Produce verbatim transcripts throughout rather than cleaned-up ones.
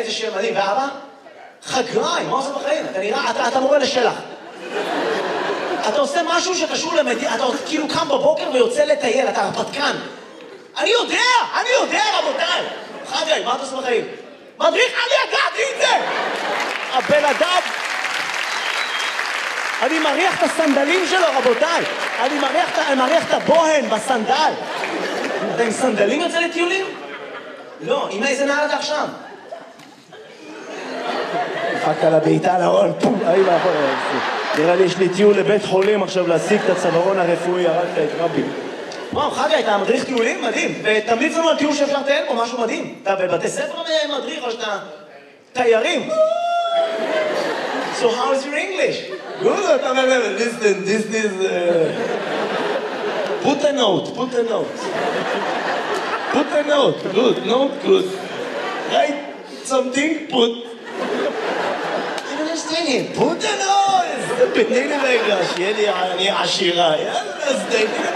איזה שם מדהים, ואבא? חגראי, מה עושה בחיים? אתה נראה, אתה, אתה מורה לשלח. אתה עושה משהו שקשור למדינה, אתה כאילו קם בבוקר ויוצא לטייל, אתה הרפתקן. אני יודע, אני יודע, רבותיי. חגראי, מה אתה עושה בחיים? מדריך, אני ידעתי את זה! הבן אדם... אני מריח את הסנדלים שלו, רבותיי. אני מריח, אני מריח את הבוהן בסנדל. אתה עם סנדלים יוצא לטיולים? לא, עם איזה נעל אתה עכשיו? דפקת על הבעיטה להול, פום, אי ואחור. נראה לי יש לי טיול לבית חולים עכשיו להשיג את הצווארון הרפואי, הרגת את רבי. וואו, חגי, אתה מדריך טיולים? מדהים. ותמליץ לנו על טיול שאפשר לטייל פה, משהו מדהים. אתה בבתי ספר מדריך או שאתה תיירים? So how is your English? Good, listen, this is... Uh... Put a note, put a note. Put a note, good, note, good. Write something, put... I don't understand him. Put a note! תתני לי רגע, שיהיה לי אני עשירה. יאללה, אז תתני לי.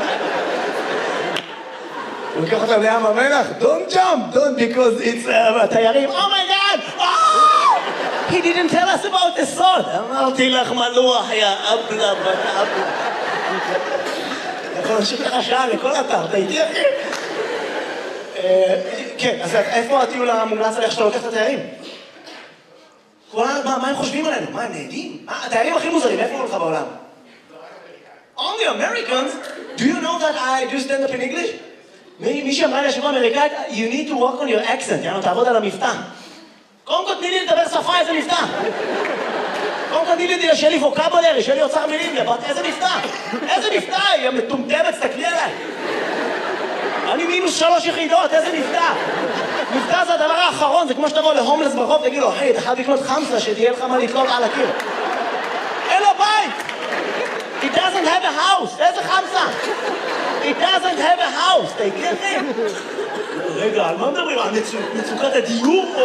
הוא לוקח אותם לים המלח? Don't jump, don't, because it's... תיירים, oh my god! Oh! He didn't tell us about the salt. אמרתי לך מלוח, יא אבלה, בת אבלה. אתה יכול להמשיך לך שעה לכל אתר, אתה איתי אחי? כן, אז איפה הטיול המומלץ עליך שאתה לוקח את התיירים? מה הם חושבים עלינו? מה, הם נהדים? התיירים הכי מוזרים, איפה הוא לך בעולם? Only Americans? Do you know that I do stand up in English? מי שאמרה לי השבוע אמריקאית, you need to work on your accent, יאנו, תעבוד על המבטא. קודם כל תני לי לדבר שפה, איזה מבטא. קודם כל תני לי שיהיה לי ווקבולרי, שיהיה לי אוצר מילים, איזה מבטא. איזה מבטא, היא מטומטמת, תסתכלי עליי. אני מינוס שלוש יחידות, איזה מבטא. מבטא זה הדבר האחרון, זה כמו שתבוא להומלס ברחוב, תגיד לו, היי, אתה חייב לקנות חמסה, שתהיה לך מה לתלות על הקיר. אין לו בית. He doesn't have a house. איזה חמסה? He doesn't have a house. תגידי אחי. רגע, על מה מדברים? על מצוקת הדיור או...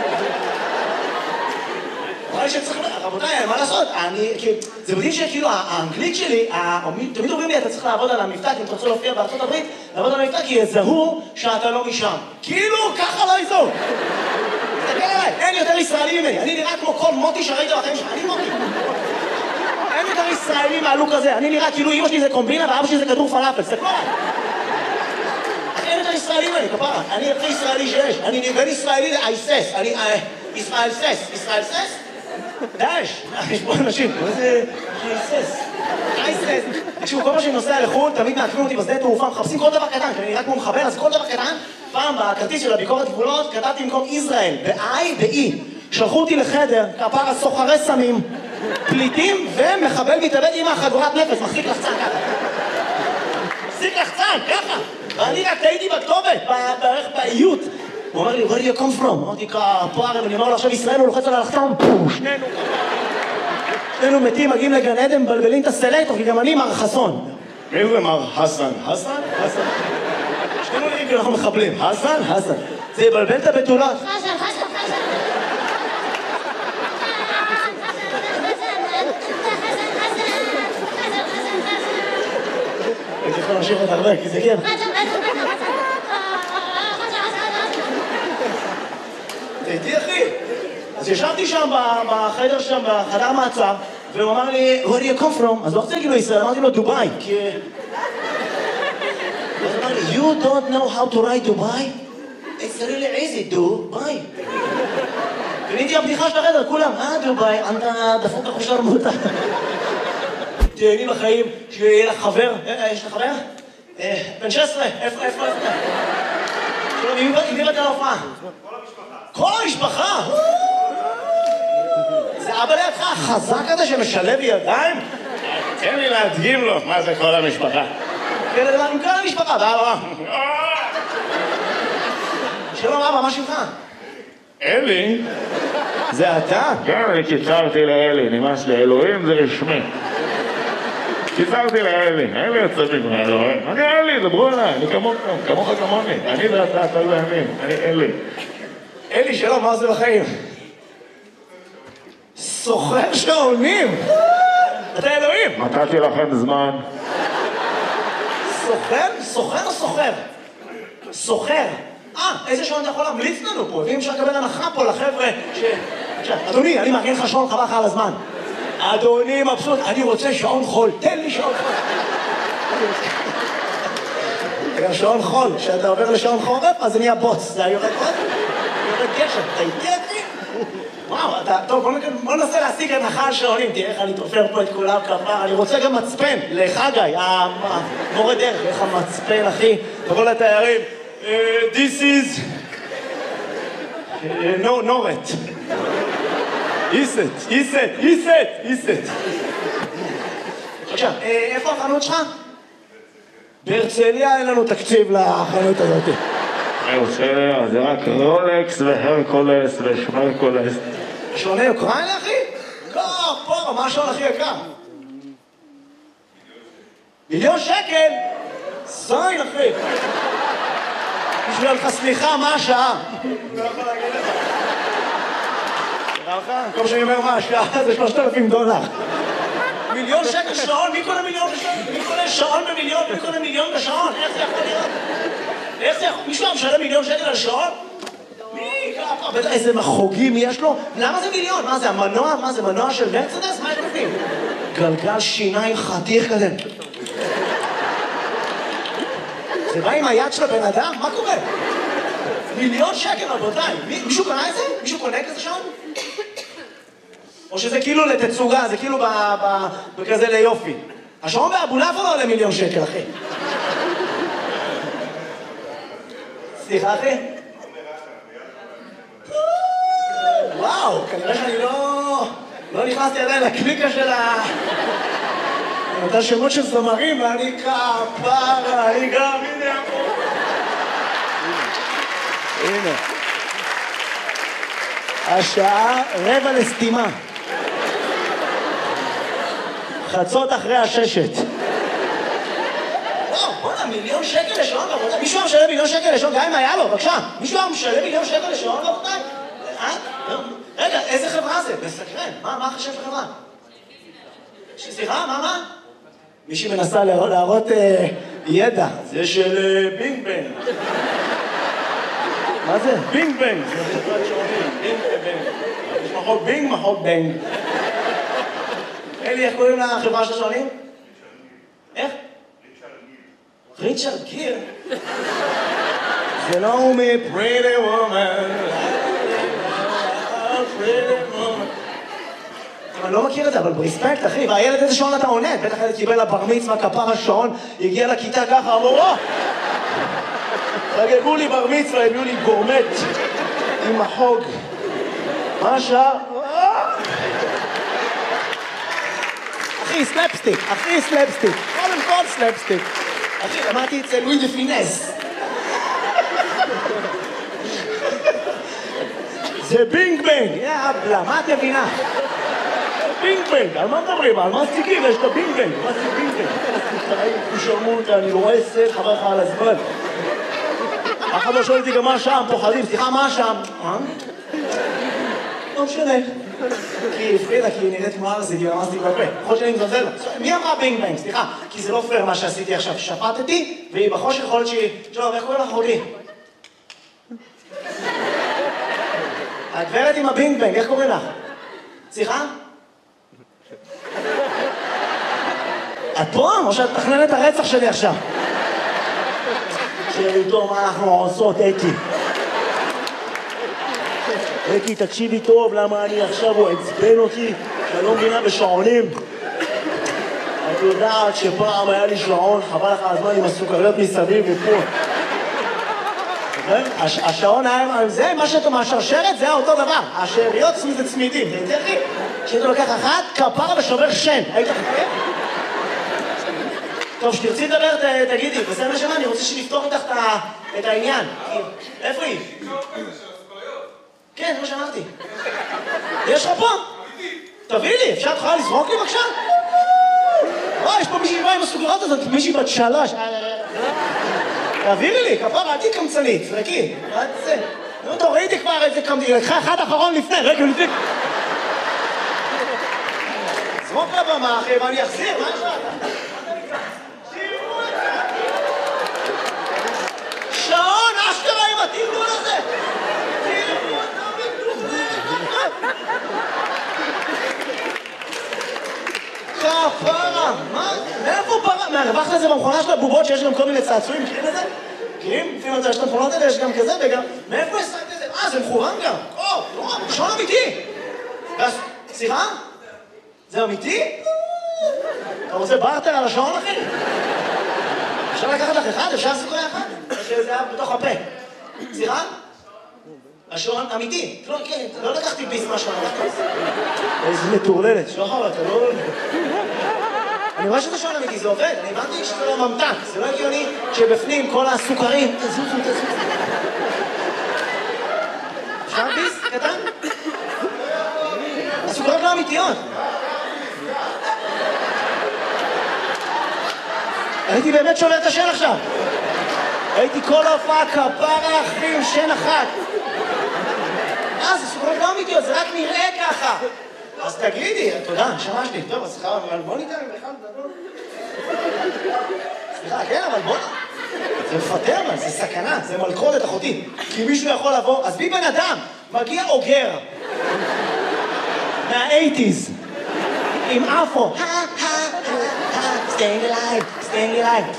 אולי שצריך... רבותיי, מה לעשות? אני... זה מדהים שכאילו האנגלית שלי, תמיד אומרים לי, אתה צריך לעבוד על המבטא, כי אם אתה רוצה להופיע בארצות הברית, לעבוד על המבטא, כי יזהו שאתה לא משם. כאילו, ככה לא יזהו. תסתכל עליי, אין יותר ישראלי ממני. אני נראה כמו כל מוטי שראית בחיים שלך. אני מוטי. אין יותר ישראלי מהלוק הזה. אני נראה כאילו אמא שלי זה קומבינה ואבא שלי זה כדור פלאפל. תסתכלו עליי. אין יותר ישראלי ממני, כפרה. אני הכי ישראלי שיש. אני בן ישראלי לאייסס. אני... ישראל סס. ישראל סס? דאש. יש פה אנשים. מה זה... אייסס. אייסס. תקשיבו, כל מה שאני נוסע לחו"ל, תמיד מעקבים אותי בשדה תעופה, מחפשים כל דבר קטן. כי אני נראה כמו מחבר, אז כל דבר קטן. פעם בכרטיס של הביקורת גבולות, כתבתי במקום ישראל. ב-I ב-E. שלחו אותי לחדר, כפרה סוחרי סמים, פליטים ומחבל מתאבד עם החגורת נפש, מחזיק לחצן ככה. מחזיק לחצן, ככה. ואני רק טעיתי בכתובת, בערך באיות. הוא אומר לי, where do you come from? אמרתי, פה הרי, ואני אומר לו, עכשיו ישראל הוא לוחץ על הלחצן, פו, שנינו ככה. שנינו מתים, מגיעים לגן עדן, מבלבלים את הסלקטור, כי גם אני מר חסון. מי זה מר חסן? חסן? חסן. שנינו נראים כי אנחנו מחבלים. חסן? חסן. זה יבלבל את הבתולות. חסן, חסן, חסן. הייתי יכול להמשיך עוד הרבה, כי זה כיף. תהייתי אחי. אז ישבתי שם בחדר שם, בחדר מעצר, והוא אמר לי, where do you come from? אז לא רוצה להגיד לו ישראל, אמרתי לו דובאי, כי... אז הוא אמר לי, you don't know how to write דובאי? It's really easy, דובאי. קניתי הבדיחה של החדר, כולם, אה דובאי, אתה דפוק אחושר מותה. תהייני לחיים, שיהיה לך חבר, יש לך חבר? בן שש עשרה, איפה, איפה, איפה? עם מי באת להופעה? כל המשפחה. כל המשפחה? זה אבא לידך החזק הזה שמשלב ידיים? תן לי להדגים לו מה זה כל המשפחה. עם כל המשפחה, ואבא. שלום אבא, מה שלך? אלי? זה אתה? כן, אני קיצרתי לאלי, נמאס לאלוהים זה רשמי. קיצרתי לאלי, אלי יוצא ממנו, אלוהים. אני אלי, דברו עליי, אני כמוך, כמוך כמוני. אני ואתה, אתה ואני, אני אלי. אלי, שלום, מה זה בחיים? סוחר שעונים! אתה אלוהים! נתתי לכם זמן. סוחר? סוחר או סוחר? סוחר. אה, איזה שעון אתה יכול להמליץ לנו פה? ואם אפשר לקבל הנחה פה לחבר'ה ש... אדוני, אני מארגן לך שעון חבל לך על הזמן. אדוני מבסוט, אני רוצה שעון חול, תן לי שעון חול. גם שעון חול, כשאתה עובר לשעון חורף, אז זה נהיה בוץ. זה יורד עוד, יורד גשם, אתה איתי אחי? וואו, אתה, טוב, בוא ננסה להשיג הנחה על שעונים, תראה איך אני תופר פה את כולם כפר, אני רוצה גם מצפן, לחגי, המורה דרך, איך המצפן, אחי, תבוא לתיירים, this is, no, נורת. איסט, איסט, איסט, איסט. עכשיו, איפה החנות שלך? בהרצליה אין לנו תקציב לחנות הזאת. בהרצליה זה רק רולקס והרקולס ושמרקולס. שעוני אוקראינה, אחי? לא, פה, מה השעון הכי יקר? מיליון שקל? זין, אחי. בשביל לך סליחה, מה השעה? לא יכול להגיד לך. נראה לך? כל שאני אומר מה השעה זה שלושת אלפים דולר. מיליון שקל שעון? מי קונה מיליון בשעון? מי קונה שעון במיליון? מי קונה מיליון בשעון? איך זה יכול להיות? איך זה יכול? מישהו משלם מיליון שקל על שעון? מי? בטח איזה מחוגים יש לו? למה זה מיליון? מה זה, המנוע? מה זה, מנוע של מרצדס? מה יש בפנים? גלגל שיניים חתיך כזה. זה בא עם היד של הבן אדם? מה קורה? מיליון שקל, רבותיי. מישהו קונה את זה? מישהו קונה כזה שעון? או שזה כאילו לתצוגה, זה כאילו בכזה ליופי. השעון באבולעפיה לא עולה מיליון שקל, אחי. סליחה, אחי? וואו, כנראה שאני לא... לא נכנסתי עדיין לקליקה של ה... אותה שמות של זמרים, ואני כפרה, אני גם, הנה פה. הנה. השעה רבע לסתימה. חצות אחרי הששת. וואו, בוא'נה, מיליון שקל לשעון, רבותיי. מישהו משלם מיליון שקל לשעון, גם אם היה לו, בבקשה. מישהו משלם מיליון שקל לשעון, רבותיי? רגע, איזה חברה זה? מסקרן. מה החשב של חברה? סליחה, מה, מה? מישהי מנסה להראות ידע. זה של בינג בנג. מה זה? בינג בנג. זה חברת שעונים. בינג בנג. יש מחוק בינג, מחוק בנג. אלי, איך קוראים לחברה של השעונים? איך? ריצ'רד גיר. זה לא הוא מפריטי וומן. אני לא מכיר את זה, אבל ברספקט, אחי, והילד איזה שעון אתה עונה? בטח ילד קיבל לבר מצווה, כפר השעון, הגיע לכיתה ככה, אמרו, או! חגגו לי בר מצווה, הביאו לי גורמט עם החוג. מה השעה? אחי, סלפסטיק, אחי, סלפסטיק. קודם כל סלפסטיק. אחי, למדתי אצל לואי דה פינס. זה בינג בנג, יאבלה, מה את מבינה? בינג בנג, על מה מדברים? על מה סטיקים? יש את הבינג בנג. מה זה בינג בנג? תשלמו אותה, אני לא רואה סט, חבר לך על הזמן. אחד לא שואל אותי גם מה שם, פוחדים, סליחה, מה שם? אה? לא משנה. כי הפרידה, כי היא נראית כמו ארזי, כי ממש תתבפה. יכול שאני מזלזל לה. מי אמרה בינג בנג? סליחה, כי זה לא פייר מה שעשיתי עכשיו. שפטתי, והיא בחושך יכול להיות שהיא... שלום, איך קוראים לך אחותי? הגברת עם הבינג בנג, איך קוראים לך? סליחה? את פה? או שאת תכננת את הרצח שלי עכשיו? שאלו מה אנחנו עושות, אקי. אקי, תקשיבי טוב, למה אני עכשיו, הוא עצבן אותי, שאני לא מבינה בשעונים. את יודעת שפעם היה לי שעון, חבל לך הזמן עם הסוכריות מסביב ופה. השעון היה, זה מה שאתה מהשרשרת, זה היה אותו דבר. השאריות זה צמידים, זה תרחי. כשאתה לוקח אחת, כפרה ושובר שן. היית חכה? טוב, שתרצי לדבר, תגידי, בסדר שמה, אני רוצה שנפתור איתך את העניין. איפה היא? כן, זה מה שאמרתי. יש לך פה? תביא לי, אפשר תוכל לזרוק לי בבקשה? וואי, יש פה מישהי באה עם הסוגרות הזאת, מישהי בת שלוש. תעבירי לי, כפרה, עדי קמצנית, זרקי. מה זה? נו, תורידי כבר איזה קמצנית, לקחה אחד אחרון לפני, רגע לפני. זרוק לבמה, אחי, ואני אחזיר, מה יש לך? שעון, אשכרה עם עתיד מה, הרווחת את זה במכונה של הבובות שיש גם כל מיני צעצועים, מכירים את זה? מכירים? לפעמים יש את המכונות האלה, יש גם כזה וגם... מאיפה השגת את זה? אה, זה מכוון גם. או, נורא, שעון אמיתי. סליחה? זה אמיתי? אתה רוצה בארטר על השעון, אחי? אפשר לקחת לך אחד? אפשר לעשות לך אחד? שזה היה בתוך הפה. סליחה? השעון אמיתי. לא לקחתי ביס מהשעון, לקחתי ביס. איזה מטורללת. שוחר, אתה לא... אני רואה שזה שעון אמיתי, זה עובד. אני הבנתי שזה לא ממתק. זה לא הגיוני שבפנים כל הסוכרים... תזוזו, תזוזו. אפשר ביס? קטן? הסוכרות לא אמיתיות. הייתי באמת שובר את השן עכשיו. הייתי כל ההופעה כפרה אחי עם שן אחת. אה, זה סוכרות לא אמיתיות, זה רק נראה ככה. אז תגידי, תודה, נשמה שלי. טוב, אז סליחה, אבל בוא ניתן לך לדבר. סליחה, כן, אבל בוא... זה מפטר, אבל זה סכנה, זה מלכודת אחותי. כי מישהו יכול לבוא, אז בי בן אדם, מגיע אוגר. מה-אייטיז. עם אפו. staying alive, staying alive.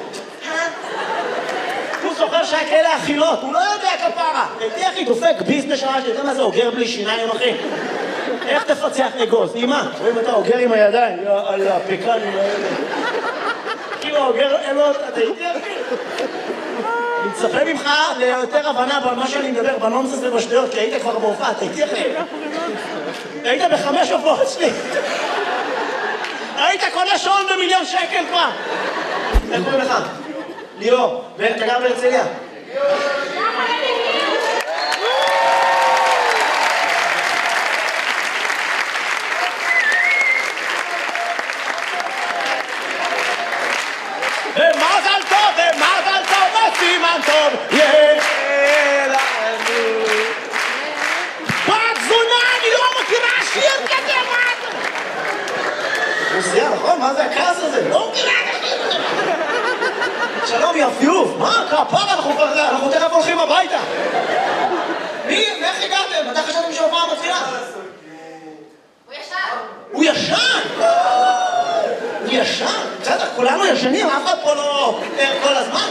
הוא זוכר שהיה כאלה אכילות, הוא לא יודע כפרה. הייתי אחי דופק ביזנס שעה שאתה מה זה אוגר בלי שיניים אחי. איך תפצח אגוז? אימא, רואים אתה אוגר עם הידיים, על הפקנים האלה. כאילו אוגר אלות, אתה הייתי אחי. אני מצפה ממך ליותר הבנה במה שאני מדבר, בנונסס ובשטויות, כי היית כבר בהופעה, אתה הייתי אחי. היית בחמש הופעות שלי. היית קונה שעון במיליון שקל כבר. איך קוראים לך? ליאור. ואתה גר בהרצליה? ומזל טוב, ומזל טוב, וסימן טוב, יהיה לנו. בת זונה, אני לא מכירה שיר כזה, מה? רוסיה, נכון? מה זה הכעס הזה? לא מכירה את השיר. שלום, יפיוף. מה? כפרה, אנחנו תכף הולכים הביתה. מי? איך הגעתם? מתי חשבתם שההופעה מתחילה? הוא ישן. הוא ישן? הוא ישן? בסדר, כולנו ישנים, אף אחד פה לא ער כל הזמן.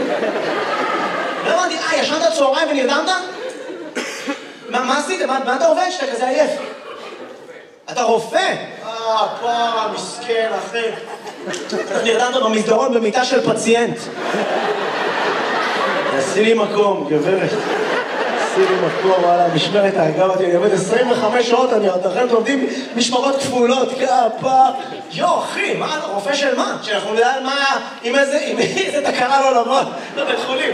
לא הבנתי, אה, ישנת צהריים ונרדמת? מה עשית? מה אתה עובד שאתה כזה עייף? אתה רופא? אה, פרה, מסכן, אחי. אתה נרדמת במסדרון במיטה של פציינט. עשי לי מקום, גברת. עשי לי מקום, וואלה, משמרת האגב אותי, אני עובד עשרים וחמש שעות, אני עוד אחרי עובדים משמרות כפולות, כפה. יו, אחי, מה, אתה רופא של מה? שאנחנו נדע על מה, עם איזה, עם איזה תקרה לא לבוא, לבית חולים.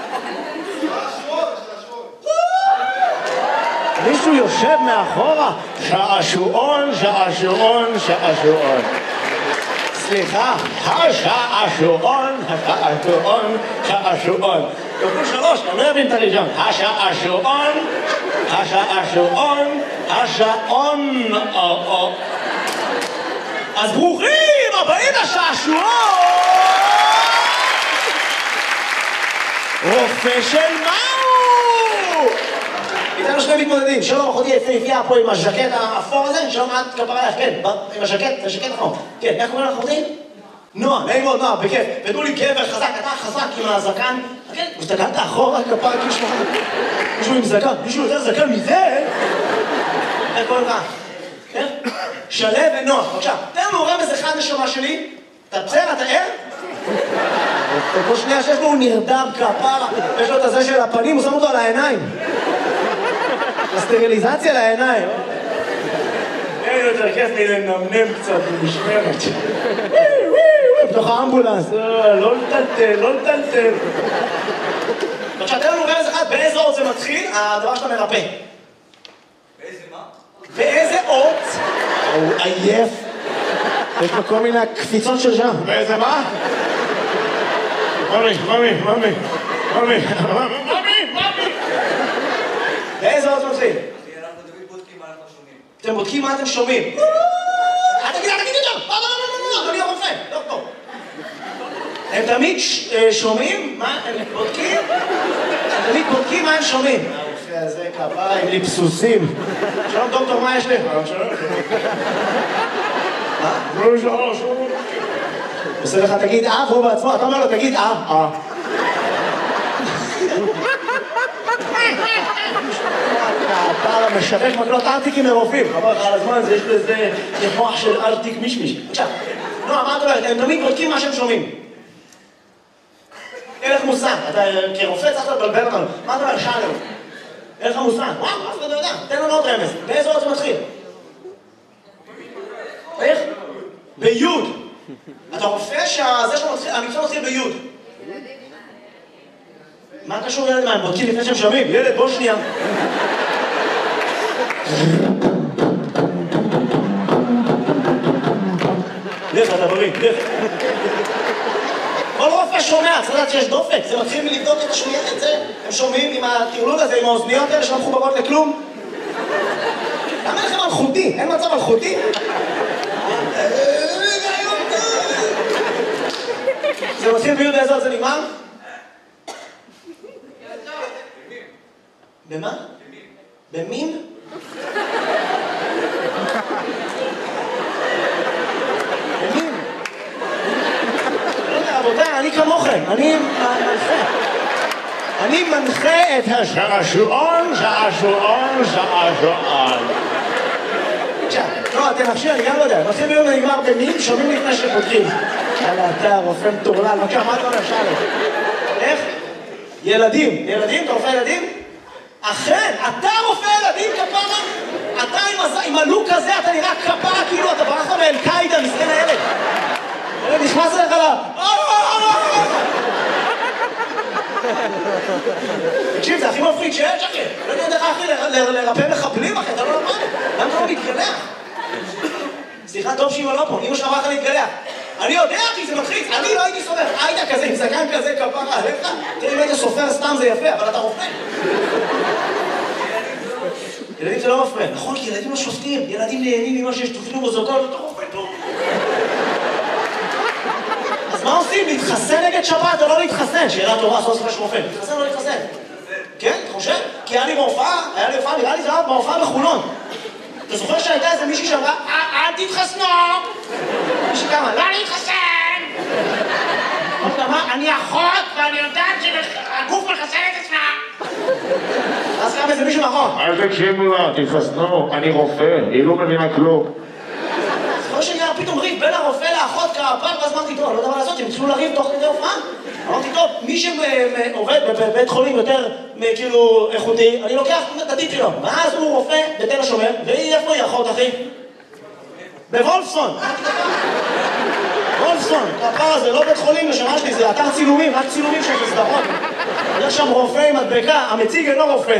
מישהו יושב מאחורה, שעשועון, שעשועון, שעשועון. סליחה, השעשועון, השעשועון, שעשועון. כפול שלוש, אני לא אבין את הראשון. השעשועון, השעשועון, השעון. אז ברוכים הבאים לשעשועון! רופא של מהו? איתנו שני מתמודדים, שלום אחותי יפהפייה פה עם הז'קט האפור הזה, שלום את כפרה לך, כן, עם הז'קט, זה ז'קט נכון. כן, איך קוראים לך אחותי? נועה, נעים מאוד, נועה, בכיף. ותנו לי גבר חזק, אתה חזק עם הזקן. כן, הסתכלת אחורה, כפרה, כאילו שמחה. מישהו עם זקן, מישהו יותר זקן מזה? איך קוראים לך? כן? שלו ונועה, בבקשה. תן לנו רמז אחד נשמה שלי. אתה בסדר, אתה ער? כל שנייה שיש לו הוא נרדם כפרה, יש לו את הזה של הפנים, הוא שם אותו על העיניים. הסטריליזציה לעיניים. אין יותר כיף מלנמנם קצת במשמרת. בתוך האמבולנס, לא לטלטל, לא לטלטל. עכשיו, תן לנו רמז אחד, באיזה אות זה מתחיל, הדבר שאתה מרפא. באיזה מה? באיזה אות? הוא עייף. יש לו כל מיני קפיצות של שם. באיזה מה? ממי, ממי, ממי, ממי, ממי, ממי. באיזה אות זה מתחיל? אנחנו תמיד בודקים מה אנחנו שומעים. אתם בודקים מה אתם שומעים. אל תגיד, אל תגיד יותר! לא, לא, לא, לא, אדוני הרופא, דוקטור. הם תמיד שומעים מה הם בודקים? הם תמיד בודקים מה הם שומעים. הרופא הזה כפרה עם ליפסוסים. שלום דוקטור, מה יש לך? שלום. מה? שלום, שלום, שלום. עושה לך תגיד אה, והוא בעצמו, אתה אומר לו תגיד אה, אה. אתה משווק מקלות ארטיקים מרופאים, חבל לך על הזמן, יש לזה מוח של ארטיק מישמיש. עכשיו, לא, מה אתה אומרת, הם תמיד בודקים מה שהם שומעים. אין לך מושג, אתה כרופא צריך לבלבל אותנו. מה אתה אומר, שאלנו? אין לך מושג, וואו, אף אחד לא יודע, תן לנו עוד רמז. באיזה עוד זה מתחיל? איך? ביוד. אתה רופא שזה שהמקצוע מתחיל ביוד. מה קשור ילד? מה, הם בודקים לפני שהם שומעים? ילד, בוא שנייה. לך, אתה בריא, לך. כל רופא שומע, צריך לדעת שיש דופק, זה מתחיל מלבדוק את השמיעה את זה. הם שומעים עם הטרלול הזה, עם האוזניות האלה שלא מחוברות לכלום. למה לכם מלכותי? אין מצב מלכותי? זה מתחיל ביוד איזה עוד זה נגמר? במה? במין? במין? לא יודע, רבותיי, אני כמוכם, אני מנחה. אני מנחה את השעשועון, שעשועון, שעשועון. עכשיו, לא, אתם נפשי, אני גם לא יודע. מתחיל ביום ונגמר במין, שומעים לפני שפותחים. יאללה, אתה רופא מטורלל, בבקשה, מה אתה אומר, שאלה? איך? ילדים. ילדים? אתה רופא ילדים? אכן, אתה רופא ילדים, כפרה? אתה עם הלוק הזה, אתה נראה כפרה, כאילו אתה ברח מאל-קאידה, מסכן הילד. הילד נכנס אליך לה... תקשיב, זה הכי מפריד שיש, אחי. לא יודע איך, אחי, לרפא מחבלים, אחי, אתה לא למד. למה אתה לא מתגלח? סליחה, טוב שאמא לא פה, אמא שלך אמרה לך להתגלח. אני יודע, אחי, זה מלחיץ, אני לא הייתי סופר. היית כזה, עם זקן כזה, כפרה, עליך. תראי, אם היית סופר סתם זה יפה, אבל אתה רופא. ילדים זה לא מפריע. נכון, כי ילדים לא שופטים. ילדים נהנים ממה שיש תופנו מוזוקות, אתה רופא טוב. אז מה עושים? להתחסן נגד שבת או לא להתחסן? שאלה טובה, סוף סוף יש רופא. להתחסן או לא להתחסן? כן, אתה חושב? כי היה לי בהופעה, היה לי הופעה, נראה לי זה היה בהופעה בחולון. אתה זוכר שהייתה איזה מישהי שאמרה, אל תתחסנו! מישהי כמה, לא להתחסן! אמרת מה? אני אחות ואני יודעת שהגוף מחסן את עצמה! אז קם איזה מישהו מאחור. אל תקשיבו לה, תתחסנו, אני רופא, היא לא מבינה כלום. זוכר שנראה פתאום ריב בין הרופא לאחות כפר, ואז אמרתי, טוב, לא יודע מה לעשות, הם התחילו לריב תוך כדי הופעה. אמרתי, טוב, מי שעובד בבית חולים יותר כאילו איכותי, אני לוקח את הטיפ שלו. ואז הוא רופא בתל השומר, והיא איפה היא אחות, אחי? בוולפסון. וולפסון, הפער הזה, לא בית חולים לשנה שלי, זה אתר צילומים, רק צילומים של סדרות. יש שם רופא עם מדבקה, המציג אינו רופא.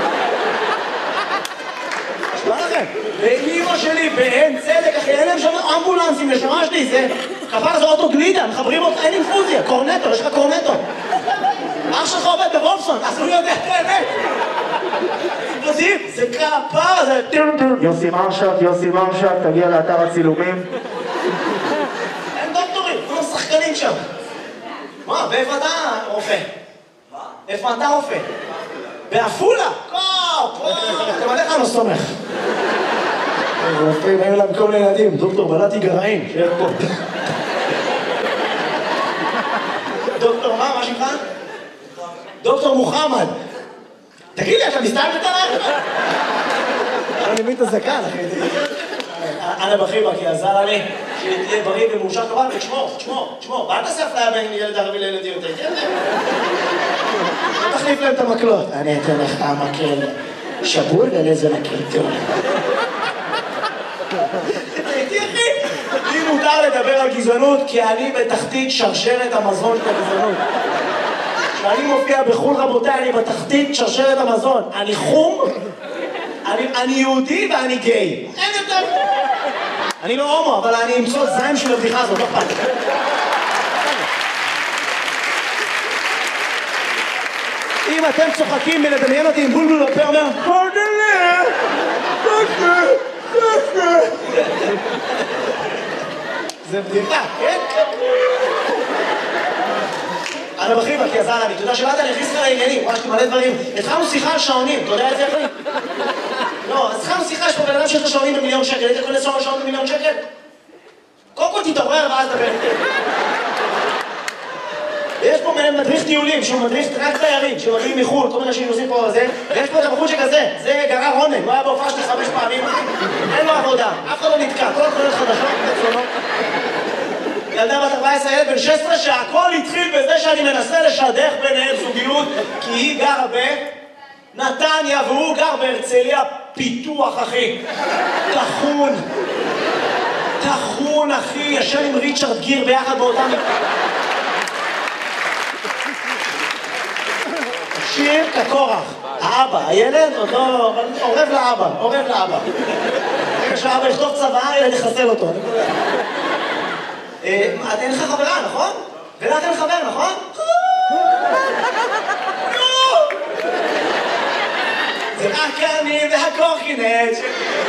שמה לכם? ואמא שלי באין צדק, אחי, אין להם שם אמבולנסים לשנה שלי, זה... כפר זה אוטו גלידה, מחברים אותך, אין אינפוזיה, קורנטו, יש לך קורנטו. אח שלך עובד בוולפסון, אז הוא יודע את האמת. יודעים, זה כפר, זה... יוסי מרשת, יוסי מרשת, תגיע לאתר הצילומים. אין דוקטורים, כולם שחקנים שם. מה, ואיפה אתה רופא? מה? איפה אתה רופא? בעפולה? קופ! אתם עליך לא סומך. רופאים, היו להם כל מיני ילדים, דוקטור בלעתי גרעין, שיהיה פה. דוקטור מה? מה שמך? דוקטור מוחמד. תגיד לי, אתה מסתלבט עליי? אני מבין את הזקן, אחי. אנה בחיבה, כי עזר לי שתהיה בריא ומאושר כבל, ותשמור, תשמור, תשמור. ואל תעשה אפליה בין ילד ערבי לילדים יותר, כן? תחליף להם את המקלות. אני אתן לך המקל שבור ולאיזה מקל טוב. תראי, אחי, לי מותר לדבר על גזענות, כי אני בתחתית שרשרת המזון של הגזענות. כשאני מופיע בחול, רבותיי, אני בתחתית שרשרת המזון. אני חום, אני, אני יהודי ואני גיי. אין יותר. אני לא הומו, אבל אני אמצוא זין של הבדיחה הזאת, לא פעם. אם אתם צוחקים מלדמיין אותי עם בולבול בפה, אומר, פרדלה, פרדלה, פרדלה. זה בדיחה, כן? אנה בחיבה, כי עזר לי, אתה יודע שבאת אני הכניס לך לעניינים, ממש מלא דברים. התחלנו שיחה על שעונים, אתה יודע את זה אחי? לא, אז התחלנו שיחה, יש פה בן אדם שיש לו שעונים במיליון שקל, היית יכול לסור על שעון במיליון שקל? קודם כל תתעורר ואז דבר איתי. ויש פה מדריך טיולים, שהוא מדריך רק תיירים, שמגיעים מחו"ל, כל מיני אנשים עושים פה זה, ויש פה את הבחור שכזה, זה גרר רונן, הוא היה בהופעה שלי חמש פעמים, אין לו עבודה, אף אחד לא נתקע, כל התחונות חדשות, בצונות. ילדה בת ארבע עשרה, ילד בן שש עשרה, שהכל התחיל בזה שאני מנסה לשדך ביניהם זוגיות, כי היא גרה בנתניה והוא גר בהרצליה פיתוח, אחי. תחון. תחון, אחי, ישן עם ריצ'רד גיר ביחד באותם... שיר כקורח. האבא, הילד עוד לא... עורב לאבא, עורב לאבא. רגע שהאבא יכתוב צבא, הילד יחסל אותו. אין לך חברה, נכון? ולך אין חבר, נכון? זה רק אני והקורקינט.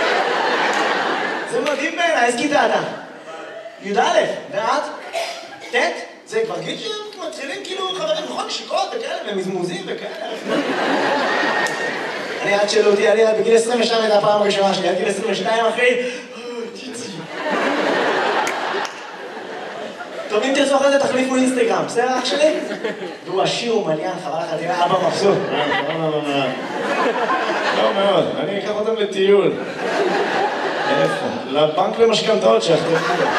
זה מדהים בעיניי, איזה כיתה אתה? י"א, ואת? ט'? זה כבר גיל שמתחילים כאילו חברים, נכון? נשיקות וכאלה, ומזמוזים וכאלה. אני עד שאלו אותי, אני בגיל עשרים ושתיים הייתה הפעם הראשונה שלי, עד גיל עשרים ושתיים אחי. טוב, אם תרצו אחרי זה תחליפו אינסטגרם, בסדר אח שלי? והוא עשיר ומליין, חבל לך, תראה, אבא מבסוט. לא מאוד, אני אקח אותם לטיול. איפה? לבנק למשכנתאות שאחרי.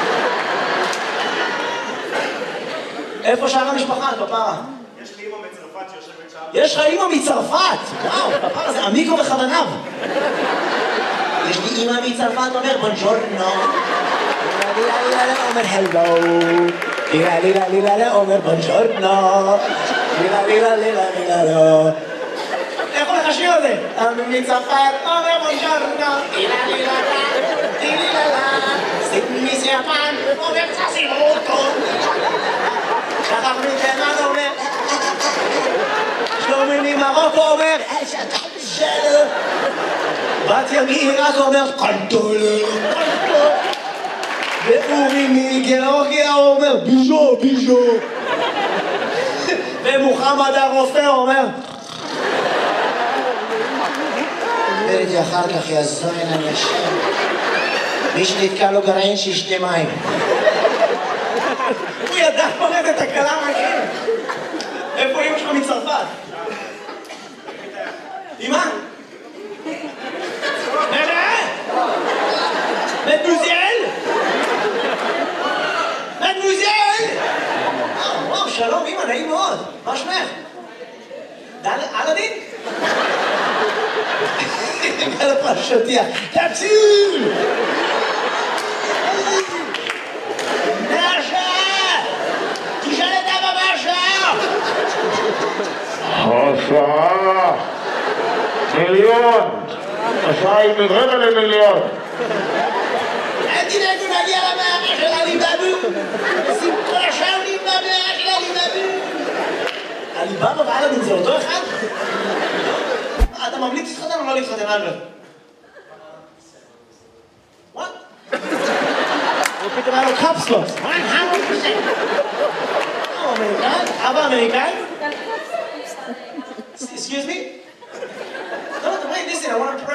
איפה שאר המשפחה, כפרה? יש לי אמא מצרפת שיושבת שם. יש לך אמא מצרפת! וואו, כפרה, זה עמיקו בכוונב. יש לי אמא מצרפת, אומר בונג'ורנו. אומר הלו. לילה לילה לילה אומר בונג'ורנו. לילה לילה לילה לילה לא. איך הולך השיר הזה? מצרפת אומר בונג'ורנו. לילה לילה לילה לילה. סימיס יפן אומר צסימוטו. שחר מתימן אומר שלומי ממרוקו אומר שלו. בתיה מעיראק אומר קנטולו. ואורי מגיאורגיה אומר ביז'ו ביז'ו. ומוחמד הרופא אומר וראיתי אחר כך יזוין אני השם מי שנתקע לו גרעין שישתה מים. הוא ידע פורט את הקלה מהכם. איפה אמא שלך מצרפת? אמא? ננה? מדמוזל? מדמוזל? וואו, שלום אמא, נעים מאוד. מה שמך? אלאדין? על הפרשותיה. תציל! השעה מיליון, השעה היא רבע למיליון. אל תדאגו נגיע למערה של עליבאבו. סיפור שם נבנה במערה של עליבאבו. עליבאבו ואלאדין זה אותו אחד? אתה ממליץ להתחתן או לא להתחתן אלברט? וואט? הוא פתאום היה לו קפסלוס. הוא אמריקאי? אבא אמריקאי? Excuse me? No, wait, listen, I want to